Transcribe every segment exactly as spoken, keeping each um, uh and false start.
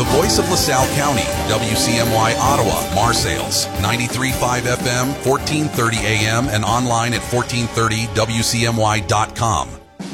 The voice of LaSalle County, W C M Y Ottawa, Marseilles, ninety-three point five F M, fourteen thirty A M, and online at fourteen thirty W C M Y dot com.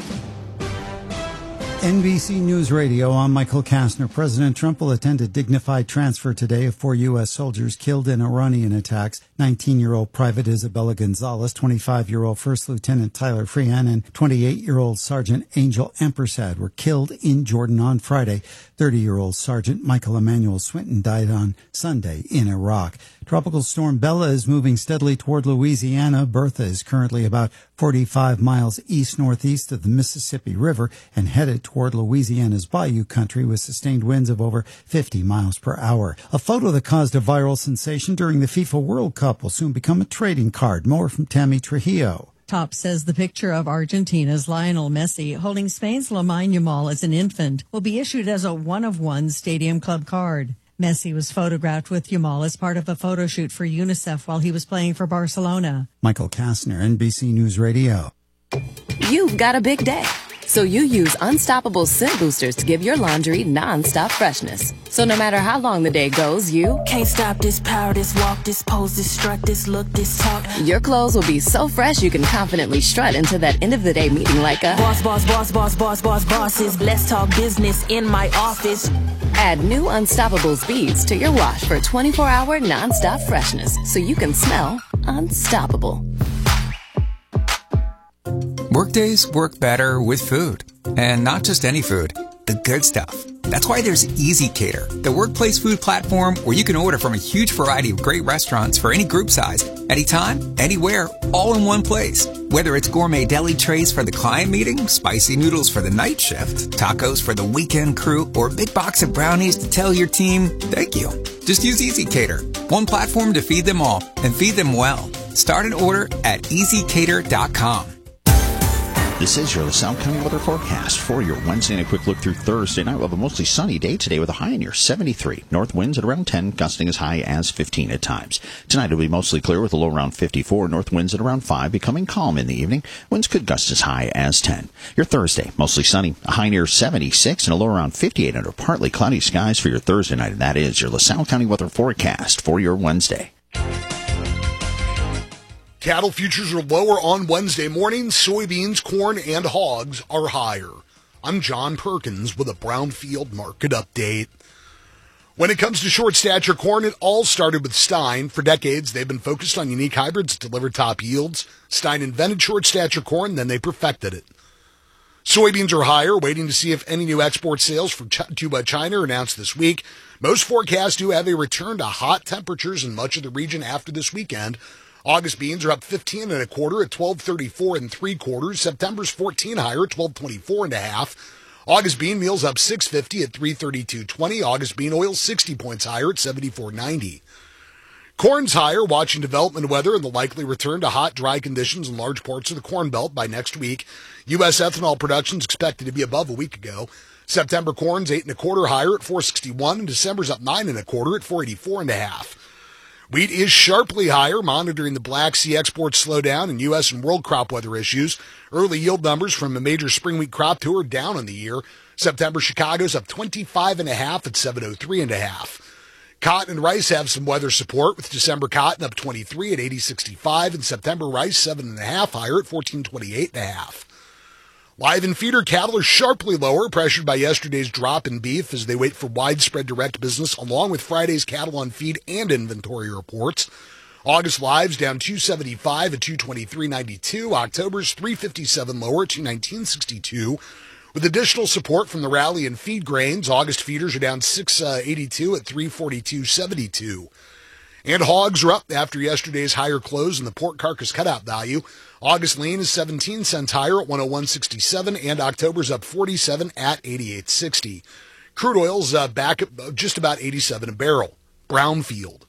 N B C News Radio, I'm Michael Kastner. President Trump will attend a dignified transfer today of four U S soldiers killed in Iranian attacks. nineteen-year-old Private Isabella Gonzalez, twenty-five-year-old First Lieutenant Tyler Freehan, and twenty-eight-year-old Sergeant Angel Ampersad were killed in Jordan on Friday. thirty-year-old Sergeant Michael Emmanuel Swinton died on Sunday in Iraq. Tropical storm Bella is moving steadily toward Louisiana. Bertha is currently about forty-five miles east-northeast of the Mississippi River and headed toward Louisiana's Bayou country with sustained winds of over fifty miles per hour. A photo that caused a viral sensation during the FIFA World Cup will soon become a trading card. More from Tammy Trujillo. Top says the picture of Argentina's Lionel Messi holding Spain's Lamine Yamal as an infant will be issued as a one-of-one Stadium Club card. Messi was photographed with Yamal as part of a photo shoot for UNICEF while he was playing for Barcelona. Michael Kastner, N B C News Radio. You've got a big day, so you use Unstoppable Scent Boosters to give your laundry non-stop freshness. So no matter how long the day goes, you can't stop this power, this walk, this pose, this strut, this look, this talk. Your clothes will be so fresh you can confidently strut into that end of the day meeting like a boss, boss, boss, boss, boss, boss, bosses. Let's talk business in my office. Add new Unstoppables beads to your wash for twenty-four hour non-stop freshness so you can smell unstoppable. Workdays work better with food. And not just any food, the good stuff. That's why there's EasyCater, the workplace food platform where you can order from a huge variety of great restaurants for any group size, anytime, anywhere, all in one place. Whether it's gourmet deli trays for the client meeting, spicy noodles for the night shift, tacos for the weekend crew, or a big box of brownies to tell your team, thank you. Just use EasyCater, one platform to feed them all and feed them well. Start an order at easy cater dot com. This is your LaSalle County weather forecast for your Wednesday and a quick look through Thursday night. We'll have a mostly sunny day today with a high near seventy-three. North winds at around ten, gusting as high as fifteen at times. Tonight it'll be mostly clear with a low around fifty-four. North winds at around five, becoming calm in the evening. Winds could gust as high as ten. Your Thursday, mostly sunny, a high near seventy-six and a low around fifty-eight under partly cloudy skies for your Thursday night. And that is your LaSalle County weather forecast for your Wednesday. Cattle futures are lower on Wednesday morning. Soybeans, corn, and hogs are higher. I'm John Perkins with a Brownfield market update. When it comes to short stature corn, it all started with Stein. For decades, they've been focused on unique hybrids that deliver top yields. Stein invented short stature corn, then they perfected it. Soybeans are higher, waiting to see if any new export sales from Ch- to China are announced this week. Most forecasts do have a return to hot temperatures in much of the region after this weekend. August beans are up fifteen and a quarter at twelve thirty-four and three quarters. September's fourteen higher at twelve twenty-four and a half. August bean meal's up six fifty at three thirty-two twenty. August bean oil sixty points higher at seventy-four ninety. Corn's higher, watching development weather and the likely return to hot, dry conditions in large parts of the Corn Belt by next week. U S ethanol production is expected to be above a week ago. September corn's eight and a quarter higher at four sixty-one, and December's up nine and a quarter at four eighty-four and a half. Wheat is sharply higher, monitoring the Black Sea export slowdown and U S and world crop weather issues. Early yield numbers from a major spring wheat crop tour down on the year. September Chicago's up twenty-five and a half at seven oh three and a half. Cotton and rice have some weather support, with December cotton up twenty-three at eighty sixty-five and September rice seven and a half higher at fourteen twenty-eight and a half. Live and feeder cattle are sharply lower, pressured by yesterday's drop in beef as they wait for widespread direct business, along with Friday's cattle on feed and inventory reports. August lives down two seventy-five at two twenty-three ninety-two. October's three fifty-seven lower at two nineteen sixty-two. With additional support from the rally in feed grains, August feeders are down six eighty-two at three forty-two seventy-two. And hogs are up after yesterday's higher close in the pork carcass cutout value. August lean is seventeen cents higher at one oh one sixty-seven, and October's up forty-seven at eighty-eight sixty. Crude oil's uh, back at just about eighty-seven a barrel. Brownfield.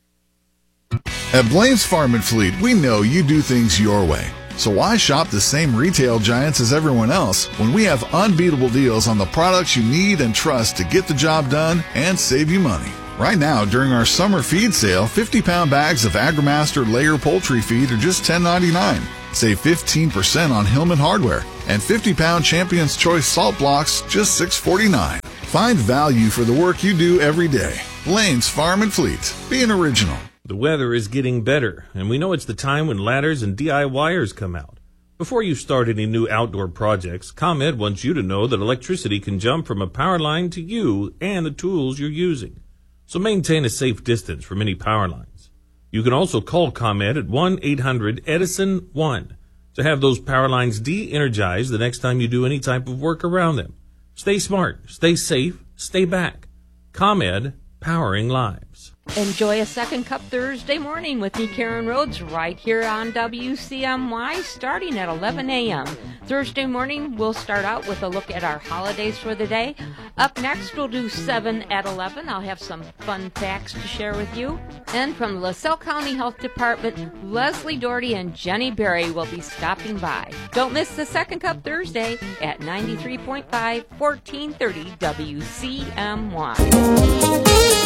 At Blaine's Farm and Fleet, we know you do things your way. So why shop the same retail giants as everyone else when we have unbeatable deals on the products you need and trust to get the job done and save you money? Right now, during our summer feed sale, fifty-pound bags of AgriMaster layer poultry feed are just ten ninety-nine. Save fifteen percent on Hillman hardware, and fifty-pound Champion's Choice salt blocks just six forty-nine. Find value for the work you do every day. Blaine's Farm and Fleet. Be an original. The weather is getting better, and we know it's the time when ladders and DIYers come out. Before you start any new outdoor projects, ComEd wants you to know that electricity can jump from a power line to you and the tools you're using. So maintain a safe distance from any power lines. You can also call ComEd at one eight hundred Edison one to have those power lines de-energized the next time you do any type of work around them. Stay smart, stay safe, stay back. ComEd, powering lives. Enjoy a Second Cup Thursday morning with me, Karen Rhodes, right here on W C M Y, starting at eleven a.m. Thursday morning, we'll start out with a look at our holidays for the day. Up next, we'll do seven at eleven. I'll have some fun facts to share with you. And from the LaSalle County Health Department, Leslie Doherty and Jenny Berry will be stopping by. Don't miss the Second Cup Thursday at ninety-three point five, fourteen thirty W C M Y.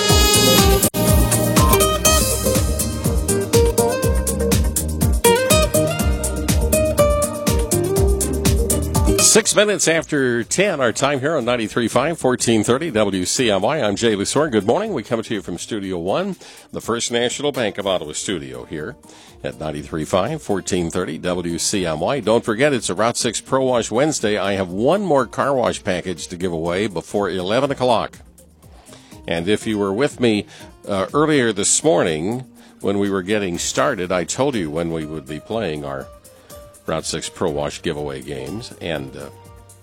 Six minutes after ten, our time here on ninety-three point five, fourteen thirty W C M Y. I'm Jay Lusor. Good morning. We come to you from Studio One, the First National Bank of Ottawa studio here at ninety-three point five, fourteen thirty W C M Y. Don't forget, it's a Route six Pro Wash Wednesday. I have one more car wash package to give away before eleven o'clock. And if you were with me uh, earlier this morning when we were getting started, I told you when we would be playing our Route six Pro Wash giveaway games, and uh,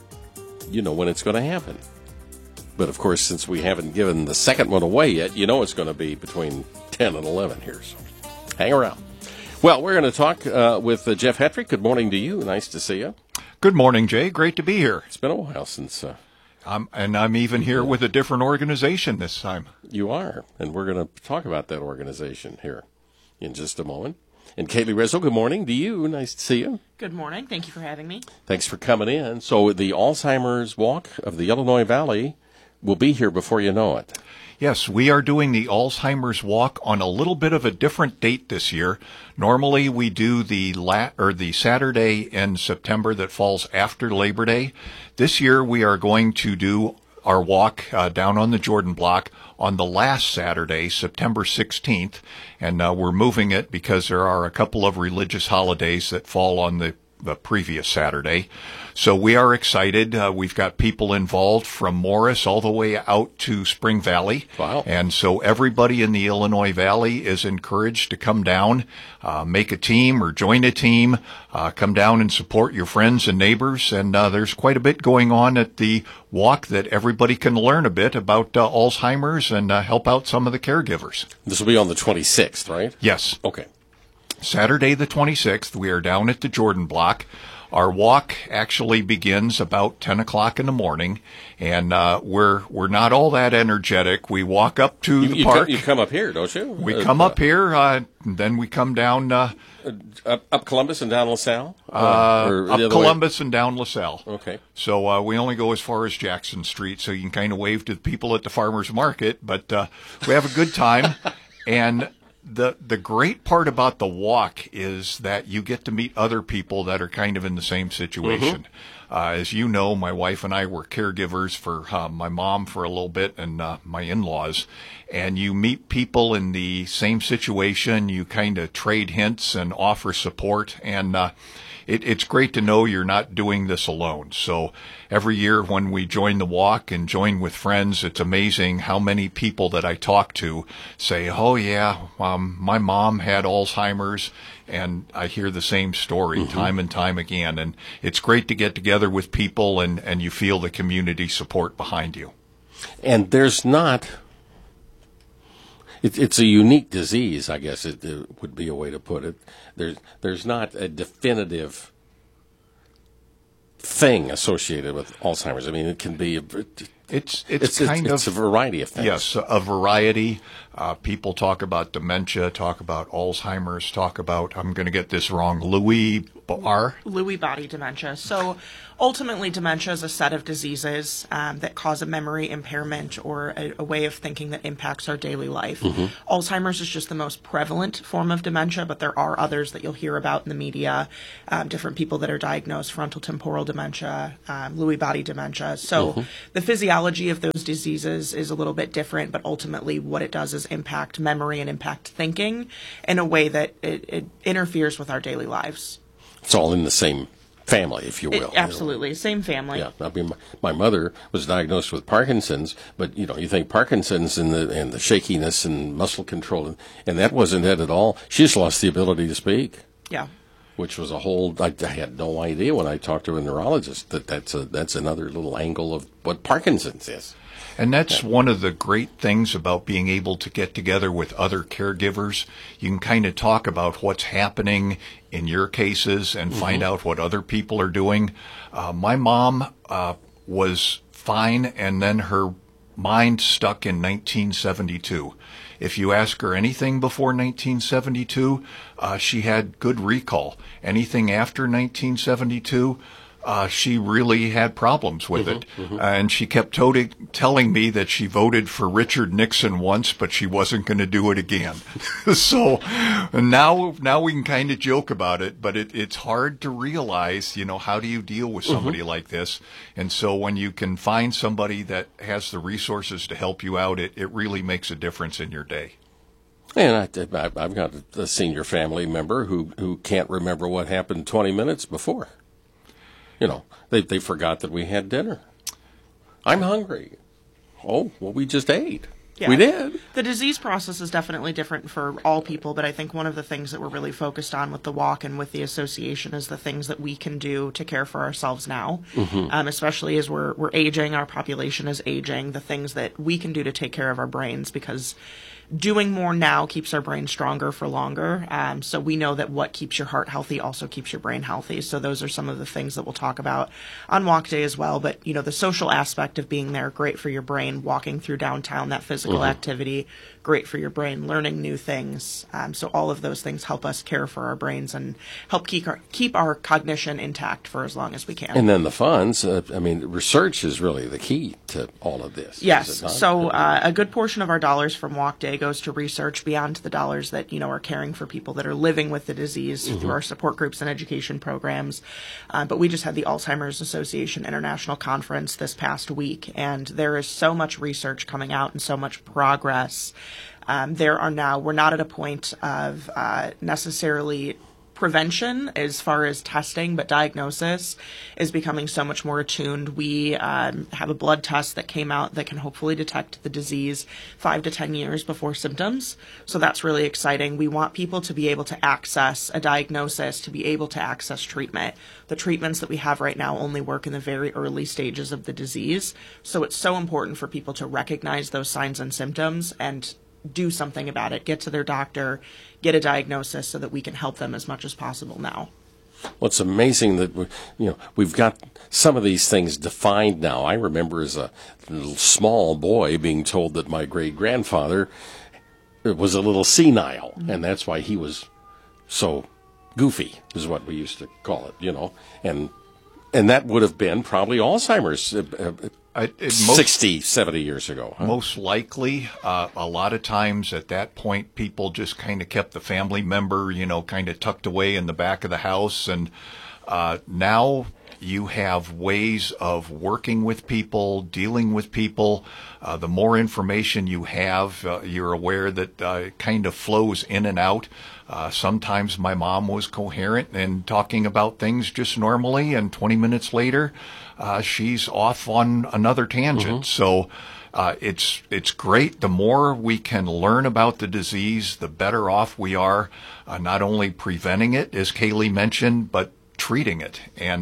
you know when it's going to happen. But, of course, since we haven't given the second one away yet, you know it's going to be between ten and eleven here, so hang around. Well, we're going to talk uh, with uh, Jeff Hetrick. Good morning to you. Nice to see you. Good morning, Jay. Great to be here. It's been a while since... Uh, Um, and I'm even here with a different organization this time. You are, and we're going to talk about that organization here in just a moment. And Kaylee Rizzo, good morning to you. Nice to see you. Good morning. Thank you for having me. Thanks for coming in. So the Alzheimer's Walk of the Illinois Valley will be here before you know it. Yes, we are doing the Alzheimer's Walk on a little bit of a different date this year. Normally we do the la- or the Saturday in September that falls after Labor Day. This year we are going to do our walk uh, down on the Jordan Block on the last Saturday, September sixteenth, and uh, we're moving it because there are a couple of religious holidays that fall on the the previous Saturday. So we are excited. Uh, we've got people involved from Morris all the way out to Spring Valley. Wow. And so everybody in the Illinois Valley is encouraged to come down, uh, make a team or join a team, uh, come down and support your friends and neighbors. And uh, there's quite a bit going on at the walk that everybody can learn a bit about uh, Alzheimer's and uh, help out some of the caregivers. This will be on the twenty-sixth, right? Yes. Okay. Saturday the twenty-sixth, we are down at the Jordan Block. Our walk actually begins about ten o'clock in the morning, and uh, we're we're not all that energetic. We walk up to you, the you park. Come, you come up here, don't you? We uh, come up here, uh, and then we come down... Uh, up, up Columbus and down LaSalle? Uh, or up Columbus way? and down LaSalle. Okay. So uh, we only go as far as Jackson Street, so you can kind of wave to the people at the farmer's market, but uh, we have a good time, and... The the great part about the walk is that you get to meet other people that are kind of in the same situation. Mm-hmm. Uh, as you know, my wife and I were caregivers for uh, my mom for a little bit and uh, my in-laws. And you meet people in the same situation. You kind of trade hints and offer support. And uh, it, it's great to know you're not doing this alone. So every year when we join the walk and join with friends, it's amazing how many people that I talk to say, oh, yeah, um, my mom had Alzheimer's. And I hear the same story mm-hmm. time and time again. And it's great to get together with people and, and you feel the community support behind you. And there's not... It, it's a unique disease, I guess it, it would be a way to put it. There's there's not a definitive thing associated with Alzheimer's. I mean, it can be... A, It's, it's it's kind it's, of... It's a variety of things. Yes, a variety. Uh, people talk about dementia, talk about Alzheimer's, talk about, I'm going to get this wrong, Lewy are? Lewy body dementia. So ultimately, dementia is a set of diseases um, that cause a memory impairment or a, a way of thinking that impacts our daily life. Mm-hmm. Alzheimer's is just the most prevalent form of dementia, but there are others that you'll hear about in the media, um, different people that are diagnosed frontal temporal dementia, um, Lewy body dementia. So Mm-hmm. the physiology of those diseases is a little bit different, but ultimately what it does is impact memory and impact thinking in a way that it, it interferes with our daily lives. It's all in the same family, if you will. It, absolutely. You know? Same family. Yeah. I mean, my, my mother was diagnosed with Parkinson's, but, you know, you think Parkinson's and the, and the shakiness and muscle control, and, and that wasn't it at all. She just lost the ability to speak. Yeah. Which was a whole, I, I had no idea when I talked to a neurologist that that's, a, that's another little angle of what Parkinson's is. And that's one of the great things about being able to get together with other caregivers. You can kind of talk about what's happening in your cases and mm-hmm. find out what other people are doing. Uh, my mom uh, was fine, and then her mind stuck in nineteen seventy-two. If you ask her anything before nineteen seventy-two, uh, she had good recall. Anything after nineteen seventy-two, Uh, she really had problems with mm-hmm, it. Mm-hmm. Uh, and she kept to- telling me that she voted for Richard Nixon once, but she wasn't going to do it again. So now now we can kind of joke about it, but it, it's hard to realize, you know, how do you deal with somebody mm-hmm. like this? And so when you can find somebody that has the resources to help you out, it, it really makes a difference in your day. And I, I've got a senior family member who, who can't remember what happened twenty minutes before. You know, they they forgot that we had dinner. I'm hungry. Oh, well, we just ate. Yeah. We did. The disease process is definitely different for all people, but I think one of the things that we're really focused on with the walk and with the association is the things that we can do to care for ourselves now, mm-hmm. um, especially as we're we're aging, our population is aging, the things that we can do to take care of our brains, because doing more now keeps our brain stronger for longer. Um, so we know that what keeps your heart healthy also keeps your brain healthy. So those are some of the things that we'll talk about on Walk Day as well. But, you know, the social aspect of being there, great for your brain, walking through downtown, that physical mm-hmm. activity, great for your brain, learning new things. Um, so all of those things help us care for our brains and help keep our, keep our cognition intact for as long as we can. And then the funds, uh, I mean, research is really the key to all of this. Yes. So uh, a good portion of our dollars from Walk Day goes to research beyond the dollars that, you know, are caring for people that are living with the disease mm-hmm. through our support groups and education programs. Uh, but we just had the Alzheimer's Association International Conference this past week, and there is so much research coming out and so much progress. Um, there are now, we're not at a point of uh, necessarily prevention as far as testing, but diagnosis is becoming so much more attuned. We um, have a blood test that came out that can hopefully detect the disease five to ten years before symptoms. So that's really exciting. We want people to be able to access a diagnosis, to be able to access treatment. The treatments that we have right now only work in the very early stages of the disease. So it's so important for people to recognize those signs and symptoms and do something about it, get to their doctor, get a diagnosis so that we can help them as much as possible now. Well, it's amazing that we, you know, we've got some of these things defined now. I remember as a little small boy being told that my great-grandfather was a little senile, mm-hmm. and that's why he was so goofy, is what we used to call it, you know. And and that would have been probably Alzheimer's uh, I, it most, sixty, seventy years ago. Huh? Most likely. Uh, a lot of times at that point, people just kind of kept the family member, you know, kind of tucked away in the back of the house. And uh, now you have ways of working with people, dealing with people. Uh, the more information you have, uh, you're aware that uh, it kind of flows in and out. Uh, sometimes my mom was coherent and talking about things just normally, and twenty minutes later, uh, she's off on another tangent. Mm-hmm. So uh, it's it's great. The more we can learn about the disease, the better off we are, uh, not only preventing it, as Kaylee mentioned, but treating it. And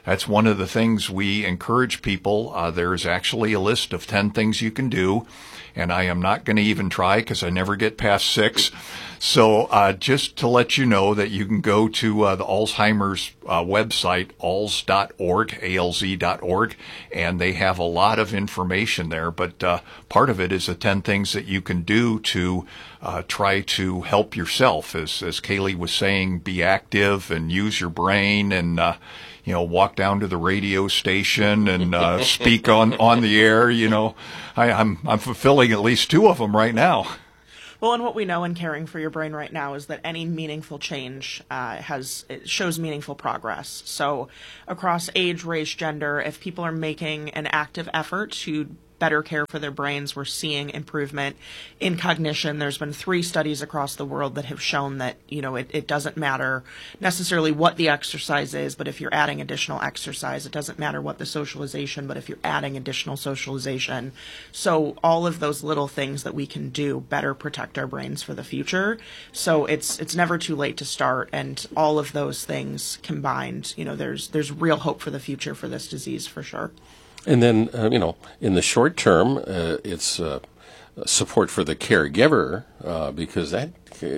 that's one of the things we encourage people. Uh, there's actually a list of ten things you can do, and I am not going to even try because I never get past six. So uh, just to let you know that you can go to uh, the Alzheimer's uh, website, alz dot org, A L Z dot org, and they have a lot of information there. But uh, part of it is the ten things that you can do to uh, try to help yourself. As, as Kaylee was saying, be active and use your brain and, uh, you know, walk down to the radio station and uh, speak on, on the air. You know, I, I'm, I'm fulfilling at least two of them right now. Well, and what we know in caring for your brain right now is that any meaningful change uh, has it shows meaningful progress. So across age, race, gender, if people are making an active effort to better care for their brains, we're seeing improvement in cognition. There's been three studies across the world that have shown that, you know, it, it doesn't matter necessarily what the exercise is, but if you're adding additional exercise, it doesn't matter what the socialization, but if you're adding additional socialization. So all of those little things that we can do better protect our brains for the future. So it's it's never too late to start, and all of those things combined, you know, there's there's real hope for the future for this disease for sure. And then, uh, you know, in the short term, uh, it's uh, support for the caregiver uh, because that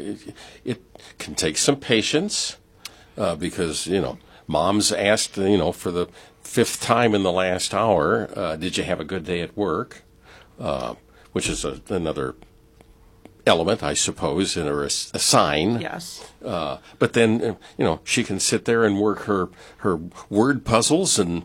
it can take some patience uh, because, you know, mom's asked, you know, for the fifth time in the last hour, uh, did you have a good day at work? Uh, which is a, another element, I suppose, or a, a sign. Yes. Uh, but then, you know, she can sit there and work her, her word puzzles and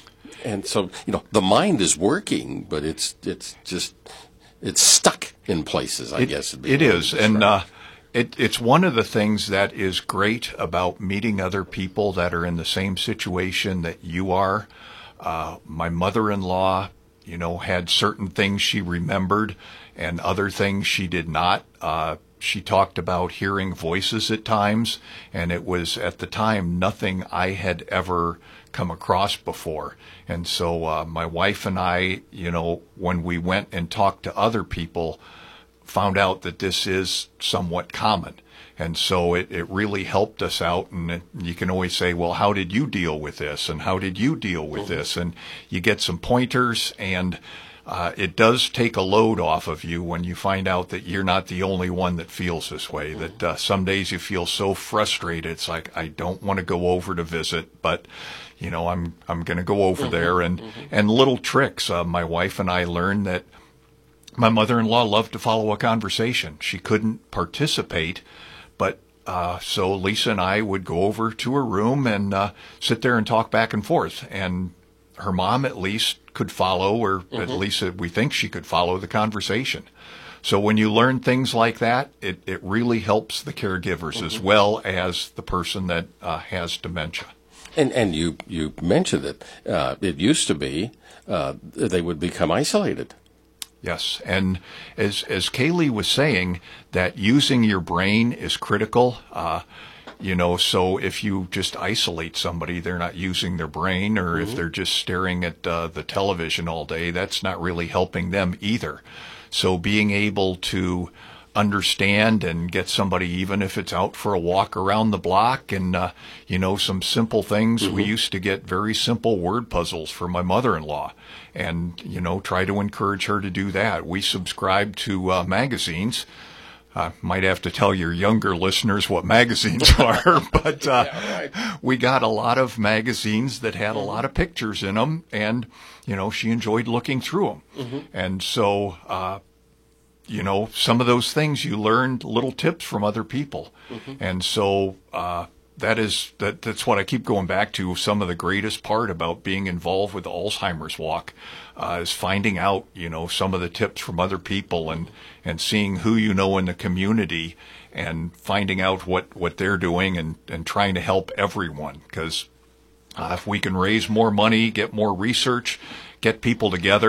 And so, you know, the mind is working, but it's it's just it's stuck in places, I it, guess. It is, and uh, it, it's one of the things that is great about meeting other people that are in the same situation that you are. Uh, my mother-in-law, you know, had certain things she remembered and other things she did not. Uh, she talked about hearing voices at times, and it was at the time nothing I had ever come across before. And so uh, my wife and I, you know, when we went and talked to other people, found out that this is somewhat common. And so it, it really helped us out. And it, you can always say, well, how did you deal with this? And how did you deal with mm-hmm. this? And you get some pointers, and uh, it does take a load off of you when you find out that you're not the only one that feels this way, mm-hmm. that uh, some days you feel so frustrated. It's like, I don't want to go over to visit, but you know, I'm I'm going to go over mm-hmm, there. And, mm-hmm. and little tricks. Uh, my wife and I learned that my mother-in-law loved to follow a conversation. She couldn't participate, but uh, so Lisa and I would go over to her room and uh, sit there and talk back and forth. And her mom at least could follow, or mm-hmm. at least we think she could follow the conversation. So when you learn things like that, it, it really helps the caregivers mm-hmm. as well as the person that uh, has dementia. And and you, you mentioned it. Uh, it used to be uh, they would become isolated. Yes, and as as Kaylee was saying, that using your brain is critical. Uh, you know, so if you just isolate somebody, they're not using their brain, or mm-hmm. if they're just staring at uh, the television all day, that's not really helping them either. So being able to understand and get somebody, even if it's out for a walk around the block, and uh, you know, some simple things. Mm-hmm. We used to get very simple word puzzles for my mother-in-law, and you know, try to encourage her to do that. We subscribe to uh, magazines. I might have to tell your younger listeners what magazines are, but uh, yeah, right. we got a lot of magazines that had a lot of pictures in them, and you know, she enjoyed looking through them. Mm-hmm. And so uh, you know, some of those things you learned little tips from other people. Mm-hmm. And so uh, that is that that's what I keep going back to. Some of the greatest part about being involved with the Alzheimer's Walk uh, is finding out, you know, some of the tips from other people, and, and seeing who you know in the community, and finding out what, what they're doing, and, and trying to help everyone. Because uh, if we can raise more money, get more research, get people together,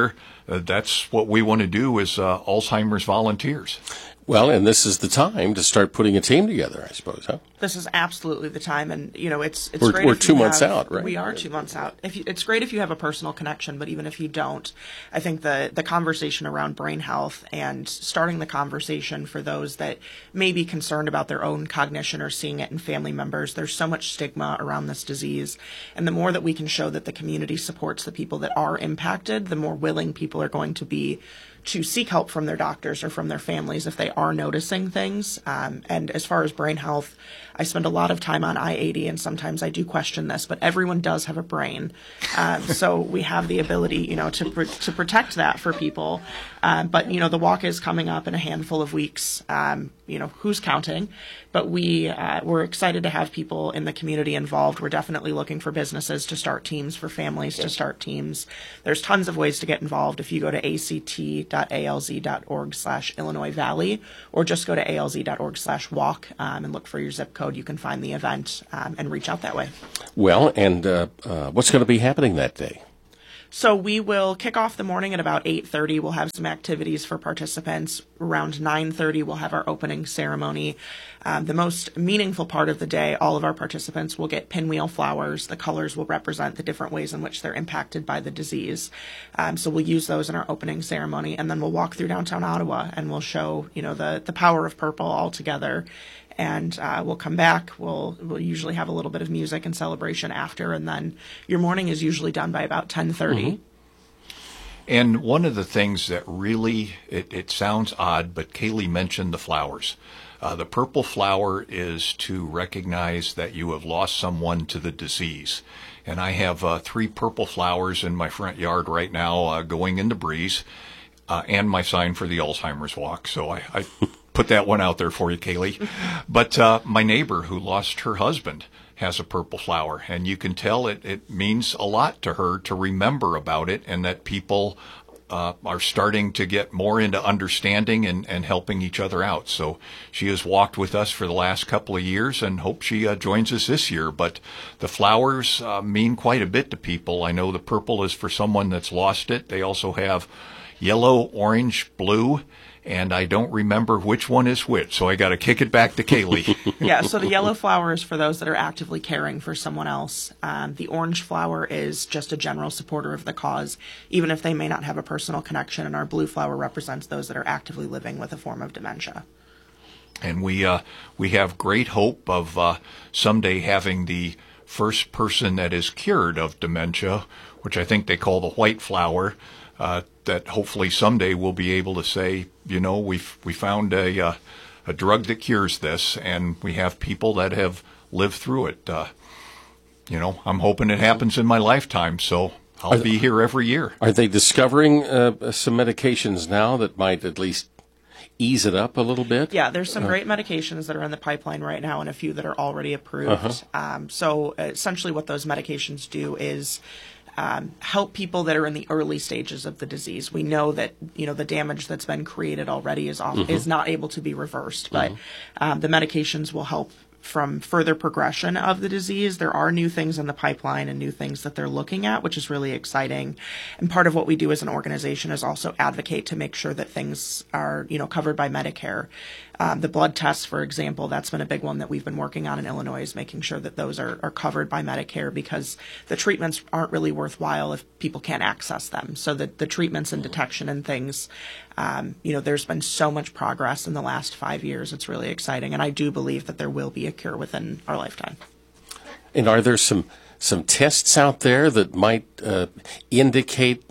uh, that's what we want to do as uh, Alzheimer's volunteers. Well, and this is the time to start putting a team together, I suppose, huh? This is absolutely the time, and you know it's it's we're, great. We're if two you months have, out, right? We are two months out. If you, it's great if you have a personal connection, but even if you don't, I think the the conversation around brain health and starting the conversation for those that may be concerned about their own cognition or seeing it in family members. There's so much stigma around this disease, and the more that we can show that the community supports the people that are impacted, the more willing people are going to be to seek help from their doctors or from their families if they are noticing things. Um, and as far as brain health, I spend a lot of time on I eighty, and sometimes I do question this, but everyone does have a brain. Um, so we have the ability, you know, to pr- to protect that for people. Um, but, you know, the walk is coming up in a handful of weeks. Um, you know, who's counting? But we, uh, we're excited to have people in the community involved. We're definitely looking for businesses to start teams, for families to start teams. There's tons of ways to get involved. If you go to act.alz.org slash Illinois Valley, or just go to alz.org slash walk um, and look for your zip code, you can find the event um, and reach out that way. Well, and uh, uh, what's going to be happening that day? So we will kick off the morning at about eight thirty. We'll have some activities for participants. Around nine thirty, we'll have our opening ceremony. Um, the most meaningful part of the day, all of our participants will get pinwheel flowers. The colors will represent the different ways in which they're impacted by the disease. Um, so we'll use those in our opening ceremony, and then we'll walk through downtown Ottawa, and we'll show, you know, the, the power of purple all together. And uh, we'll come back. We'll we'll usually have a little bit of music and celebration after, and then your morning is usually done by about ten thirty. Mm-hmm. And one of the things that really, it, it sounds odd, but Kaylee mentioned the flowers. Uh, the purple flower is to recognize that you have lost someone to the disease. And I have uh, three purple flowers in my front yard right now uh, going into Breeze, uh, and my sign for the Alzheimer's Walk. So I... I put that one out there for you, Kaylee. But uh, my neighbor who lost her husband has a purple flower, and you can tell it, it means a lot to her to remember about it, and that people uh, are starting to get more into understanding and, and helping each other out. So she has walked with us for the last couple of years, and hope she uh, joins us this year. But the flowers uh, mean quite a bit to people. I know the purple is for someone that's lost it. They also have yellow, orange, blue, and I don't remember which one is which, so I got to kick it back to Kaylee. Yeah, so the yellow flower is for those that are actively caring for someone else. Um, the orange flower is just a general supporter of the cause, even if they may not have a personal connection, and our blue flower represents those that are actively living with a form of dementia. And we uh, we have great hope of uh, someday having the first person that is cured of dementia, which I think they call the white flower, uh, that hopefully someday we'll be able to say, you know, we've we found a uh, a drug that cures this, and we have people that have lived through it. Uh, you know, I'm hoping it happens in my lifetime, so I'll are be here every year. Are they discovering uh, some medications now that might at least ease it up a little bit? Yeah, there's some uh, great medications that are in the pipeline right now, and a few that are already approved. Uh-huh. Um, so essentially what those medications do is Um, help people that are in the early stages of the disease. We know that, you know, the damage that's been created already is off, Mm-hmm. is not able to be reversed, but Mm-hmm. um, the medications will help from further progression of the disease. There are new things in the pipeline and new things that they're looking at, which is really exciting. And part of what we do as an organization is also advocate to make sure that things are, you know, covered by Medicare. Um, the blood tests, for example, that's been a big one that we've been working on in Illinois, is making sure that those are, are covered by Medicare, because the treatments aren't really worthwhile if people can't access them. So that the treatments and detection and things, um, you know, there's been so much progress in the last five years. It's really exciting. And I do believe that there will be a cure within our lifetime. And are there some, some tests out there that might uh, indicate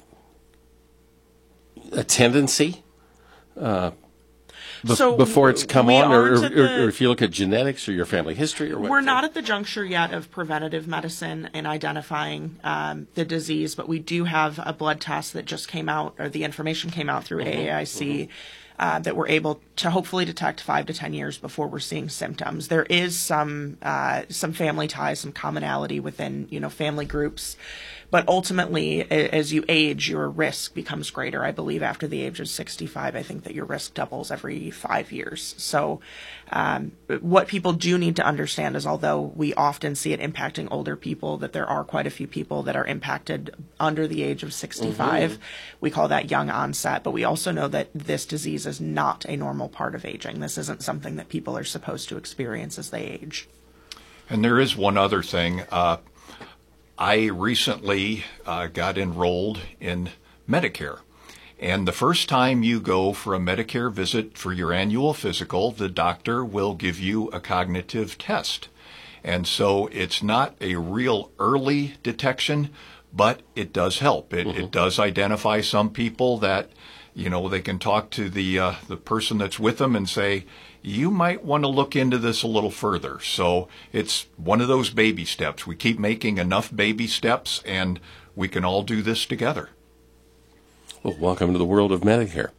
a tendency? Uh, Be- So before it's come we on, or, aren't or, at the- or if you look at genetics or your family history, or what? We're not at the juncture yet of preventative medicine and identifying um, the disease, but we do have a blood test that just came out, or the information came out through Mhm, A A I C, uh, that we're able to hopefully detect five to ten years before we're seeing symptoms. There is some uh, some family ties, some commonality within, you know, family groups. But ultimately, a- as you age, your risk becomes greater. I believe after the age of sixty-five, I think that your risk doubles every five years. So um, what people do need to understand is, although we often see it impacting older people, that there are quite a few people that are impacted under the age of sixty-five. Mm-hmm. We call that young onset, but we also know that this disease is not a normal part of aging. This isn't something that people are supposed to experience as they age. And there is one other thing. Uh, I recently uh, got enrolled in Medicare. And the first time you go for a Medicare visit for your annual physical, the doctor will give you a cognitive test. And so it's not a real early detection, but it does help. It, mm-hmm. it does identify some people that, you know, they can talk to the uh, the person that's with them and say, you might want to look into this a little further. So it's one of those baby steps. We keep making enough baby steps, and we can all do this together. Well, welcome to the world of Medicare.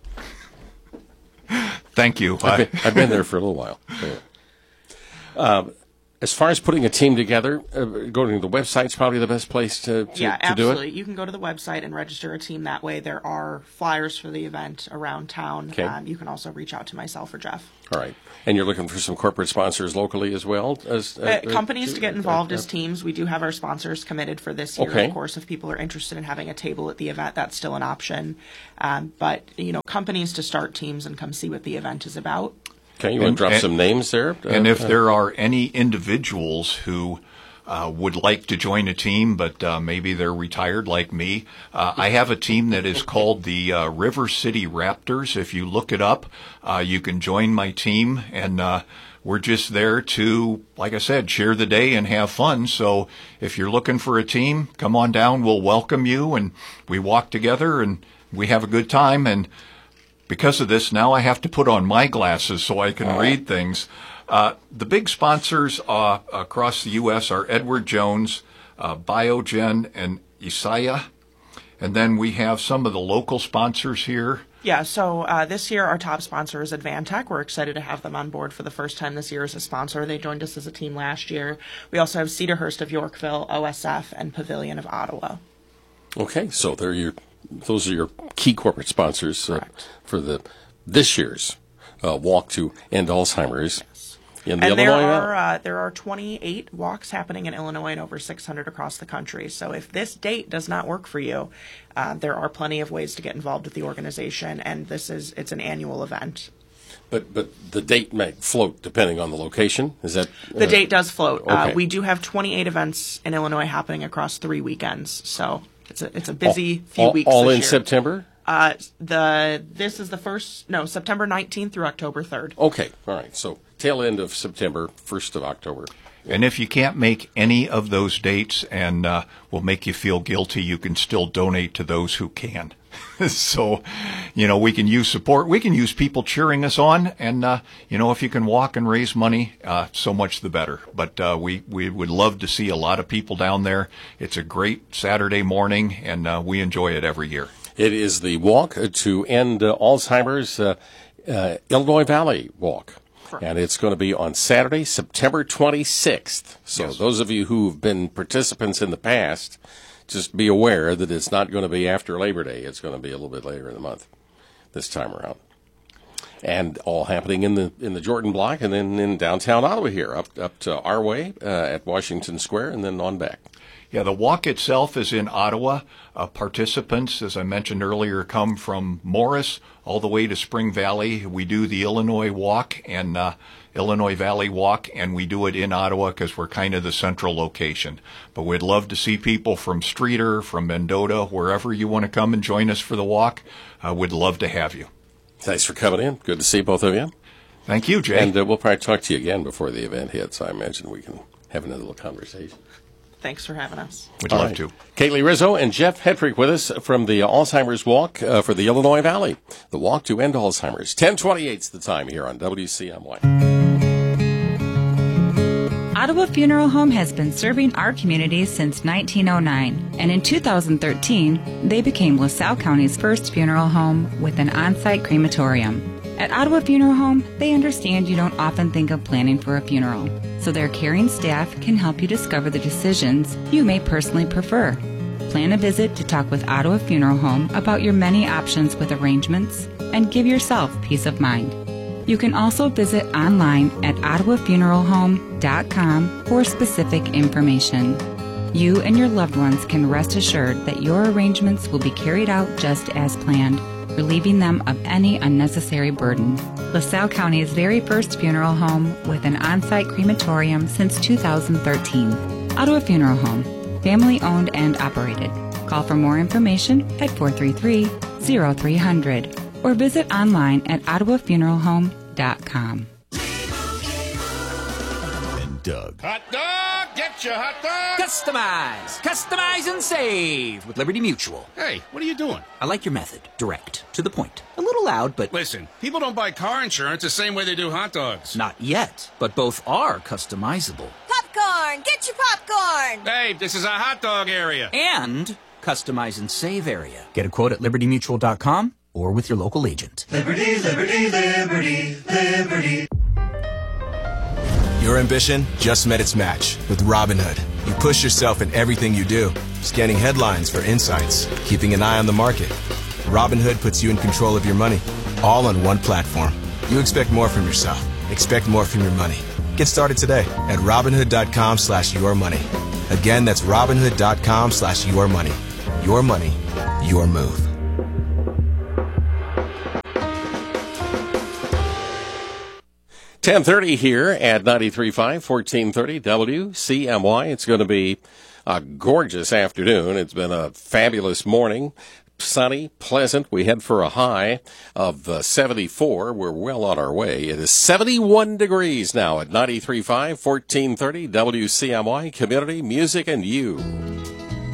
Thank you. I've been, I've been there for a little while. Yeah. Uh, as far as putting a team together, uh, going to the website is probably the best place to, to, yeah, to do it? absolutely. You can go to the website and register a team that way. There are flyers for the event around town. Okay. Um, you can also reach out to myself or Jeff. All right. And you're looking for some corporate sponsors locally as well? As uh, uh, Companies to, to get involved uh, as teams. We do have our sponsors committed for this year. Okay. Of course, if people are interested in having a table at the event, that's still an option. Um, but, you know, companies to start teams and come see what the event is about. Okay, you want to drop and, some names there? And uh, if there are any individuals who uh, would like to join a team, but uh, maybe they're retired like me, uh, I have a team that is called the uh, River City Raptors. If you look it up, uh, you can join my team, and uh, we're just there to, like I said, share the day and have fun. So if you're looking for a team, come on down. We'll welcome you, and we walk together, and we have a good time. And because of this, now I have to put on my glasses so I can uh, read things. Uh, the big sponsors uh, across the U S are Edward Jones, uh, Biogen, and Isaiah. And then we have some of the local sponsors here. Yeah, so uh, this year our top sponsor is Advantech. We're excited to have them on board for the first time this year as a sponsor. They joined us as a team last year. We also have Cedarhurst of Yorkville, O S F, and Pavilion of Ottawa. Okay, so they're your those are your key corporate sponsors uh, for the this year's uh, walk to end Alzheimer's in the and Illinois there are uh, there are twenty-eight walks happening in Illinois and over six hundred across the country. So if this date does not work for you, uh, there are plenty of ways to get involved with the organization, and this is it's an annual event. But but the date may float depending on the location. Is that uh, the date does float? Okay. Uh, we do have twenty-eight events in Illinois happening across three weekends. So. It's a, it's a busy all, few all, weeks all this in year. September? Uh, the this is the first no September nineteenth through October third. Okay, all right. So tail end of September, first of October. And if you can't make any of those dates and uh, will make you feel guilty, you can still donate to those who can. So, you know, we can use support. We can use people cheering us on. And, uh, you know, if you can walk and raise money, uh, so much the better. But uh, we, we would love to see a lot of people down there. It's a great Saturday morning, and uh, we enjoy it every year. It is the Walk to End uh, Alzheimer's uh, uh, Illinois Valley Walk. And it's going to be on Saturday, September twenty-sixth. So yes. Those of you who've been participants in the past, just be aware that it's not going to be after Labor Day. It's going to be a little bit later in the month this time around. And all happening in the in the Jordan Block and then in downtown Ottawa here, up up to our way uh, at Washington Square and then on back. Yeah, the walk itself is in Ottawa. Uh, participants, as I mentioned earlier, come from Morris all the way to Spring Valley. We do the Illinois Walk and uh, Illinois Valley Walk, and we do it in Ottawa because we're kind of the central location. But we'd love to see people from Streator, from Mendota, wherever you want to come and join us for the walk. Uh, we'd love to have you. Thanks for coming in. Good to see both of you. Thank you, Jay. And uh, we'll probably talk to you again before the event hits. I imagine we can have another little conversation. Thanks for having us. We'd All love right. to. Kaylee Rizzo and Jeff Hedrick with us from the Alzheimer's Walk uh, for the Illinois Valley. The Walk to End Alzheimer's. ten twenty-eight is the time here on W C M Y. Ottawa Funeral Home has been serving our community since nineteen oh nine, and in two thousand thirteen, they became LaSalle County's first funeral home with an on-site crematorium. At Ottawa Funeral Home, they understand you don't often think of planning for a funeral, so their caring staff can help you discover the decisions you may personally prefer. Plan a visit to talk with Ottawa Funeral Home about your many options with arrangements and give yourself peace of mind. You can also visit online at ottawa funeral home dot com for specific information. You and your loved ones can rest assured that your arrangements will be carried out just as planned, relieving them of any unnecessary burden. LaSalle County's very first funeral home with an on-site crematorium since two thousand thirteen. Ottawa Funeral Home, family owned and operated. Call for more information at four three three, zero three zero zero or visit online at ottawa funeral home dot com. And Doug. Hot dog! Get your hot dog! Customize! Customize and save with Liberty Mutual. Hey, what are you doing? I like your method. Direct. To the point. A little loud, but... Listen, people don't buy car insurance the same way they do hot dogs. Not yet, but both are customizable. Popcorn! Get your popcorn! Hey, this is a hot dog area. And customize and save area. Get a quote at liberty mutual dot com or with your local agent. Liberty, liberty, liberty, liberty. Your ambition just met its match with Robinhood. You push yourself in everything you do, scanning headlines for insights, keeping an eye on the market. Robinhood puts you in control of your money, all on one platform. You expect more from yourself. Expect more from your money. Get started today at Robinhood.com slash your money. Again, that's Robinhood.com slash your money. Your money, your move. ten thirty here at ninety-three point five, fourteen thirty W C M Y. It's going to be a gorgeous afternoon. It's been a fabulous morning. Sunny, pleasant. We head for a high of uh, seventy-four. We're well on our way. It is seventy-one degrees now at ninety-three point five, fourteen thirty W C M Y. Community, music, and you.